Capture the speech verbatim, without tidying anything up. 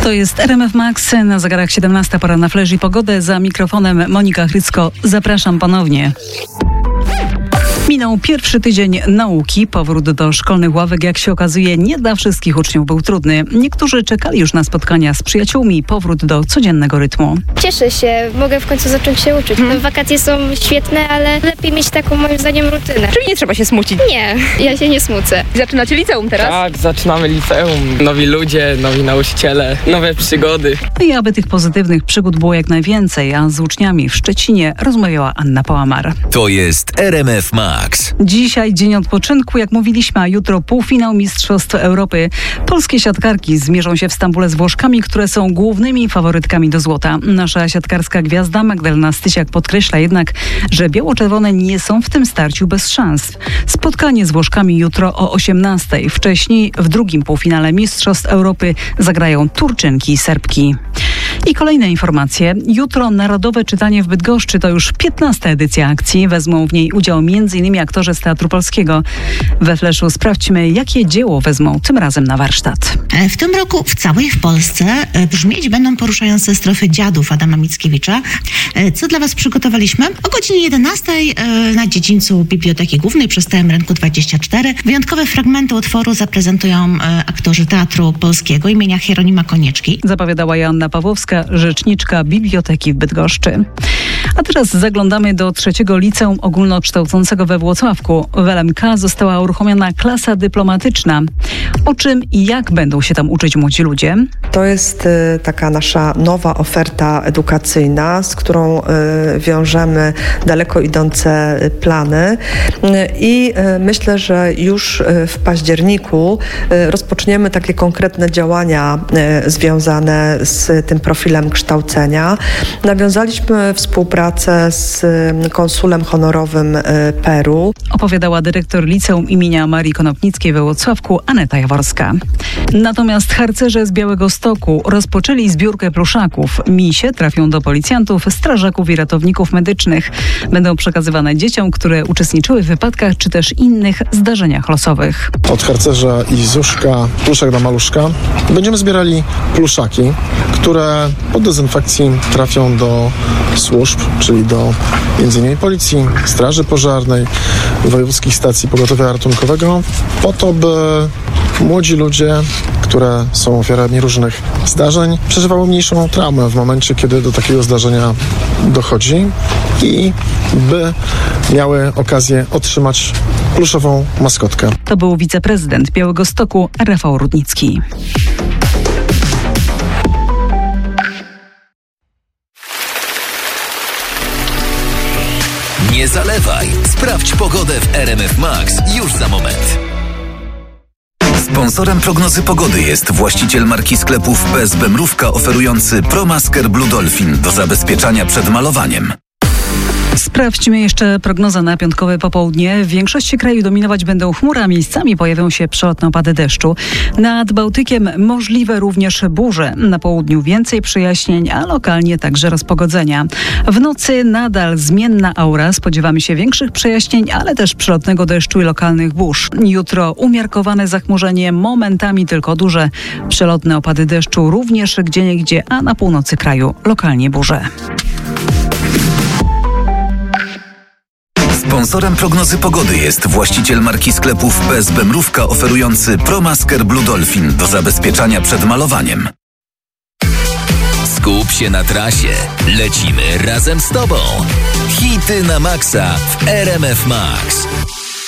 To jest R M F Max, na zegarach siedemnasta, pora na Flash i pogodę. Za mikrofonem Monika Chrycko. Zapraszam ponownie. Minął pierwszy tydzień nauki. Powrót do szkolnych ławek, jak się okazuje, nie dla wszystkich uczniów był trudny. Niektórzy czekali już na spotkania z przyjaciółmi, powrót do codziennego rytmu. Cieszę się, mogę w końcu zacząć się uczyć. Hmm. Wakacje są świetne, ale lepiej mieć taką, moim zdaniem, rutynę. Czyli nie trzeba się smucić? Nie, ja się nie smucę. Zaczynacie liceum teraz? Tak, zaczynamy liceum. Nowi ludzie, nowi nauczyciele, nowe przygody. I aby tych pozytywnych przygód było jak najwięcej, a z uczniami w Szczecinie rozmawiała Anna Pałamar. To jest R M F Max. Dzisiaj dzień odpoczynku, jak mówiliśmy, a jutro półfinał Mistrzostw Europy. Polskie siatkarki zmierzą się w Stambule z Włoszkami, które są głównymi faworytkami do złota. Nasza siatkarska gwiazda Magdalena Stysiak podkreśla jednak, że biało-czerwone nie są w tym starciu bez szans. Spotkanie z Włoszkami jutro o osiemnastej. Wcześniej w drugim półfinale Mistrzostw Europy zagrają Turczynki i Serbki. I kolejne informacje. Jutro Narodowe Czytanie w Bydgoszczy to już piętnasta edycja akcji. Wezmą w niej udział m.in. aktorzy z Teatru Polskiego. We Fleszu sprawdźmy, jakie dzieło wezmą tym razem na warsztat. W tym roku w całej w Polsce brzmieć będą poruszające strofy Dziadów Adama Mickiewicza. Co dla Was przygotowaliśmy? O godzinie jedenastej na dziedzińcu Biblioteki Głównej przy Starym Rynku dwadzieścia cztery wyjątkowe fragmenty utworu zaprezentują aktorzy Teatru Polskiego imienia Hieronima Konieczki. Zapowiadała Joanna Pawłowska, rzeczniczka Biblioteki w Bydgoszczy. A teraz zaglądamy do trzeciego liceum ogólnokształcącego we Włocławku. W L M K została uruchomiona klasa dyplomatyczna. O czym i jak będą się tam uczyć młodzi ludzie? To jest y, taka nasza nowa oferta edukacyjna, z którą y, wiążemy daleko idące plany y, i y, myślę, że już y, w październiku y, rozpoczniemy takie konkretne działania y, związane z tym profilem kształcenia. Nawiązaliśmy współpracę z konsulem honorowym Peru. Opowiadała dyrektor liceum imienia Marii Konopnickiej we Włocławku Aneta Jaworska. Natomiast harcerze z Białegostoku rozpoczęli zbiórkę pluszaków. Misie trafią do policjantów, strażaków i ratowników medycznych. Będą przekazywane dzieciom, które uczestniczyły w wypadkach czy też innych zdarzeniach losowych. Od harcerza i Zuszka, pluszek dla maluszka. Będziemy zbierali pluszaki, które po dezynfekcji trafią do służb, czyli do między innymi policji, straży pożarnej, wojewódzkich stacji pogotowia ratunkowego, po to, by młodzi ludzie, które są ofiarami różnych zdarzeń, przeżywały mniejszą traumę w momencie, kiedy do takiego zdarzenia dochodzi i by miały okazję otrzymać pluszową maskotkę. To był wiceprezydent Białegostoku Rafał Rudnicki. Nie zalewaj. Sprawdź pogodę w R M F Max już za moment. Sponsorem prognozy pogody jest właściciel marki sklepów P S B Mrówka oferujący ProMasker Blue Dolphin do zabezpieczania przed malowaniem. Sprawdźmy jeszcze prognozę na piątkowe popołudnie. W większości kraju dominować będą chmury, a miejscami pojawią się przelotne opady deszczu. Nad Bałtykiem możliwe również burze. Na południu więcej przejaśnień, a lokalnie także rozpogodzenia. W nocy nadal zmienna aura. Spodziewamy się większych przejaśnień, ale też przelotnego deszczu i lokalnych burz. Jutro umiarkowane zachmurzenie, momentami tylko duże. Przelotne opady deszczu również gdzieniegdzie, a na północy kraju lokalnie burze. Sponsorem prognozy pogody jest właściciel marki sklepów P S B Mrówka oferujący ProMasker Blue Dolphin do zabezpieczania przed malowaniem. Skup się na trasie. Lecimy razem z Tobą. Hity na maksa w R M F Max.